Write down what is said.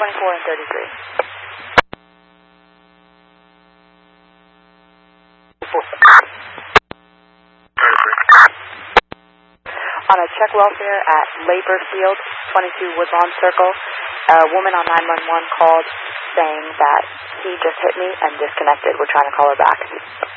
24 and 33. On a check welfare at Labor Field, 22 Woodlawn Circle, a woman on 911 called saying that he just hit me and disconnected. We're trying to call her back.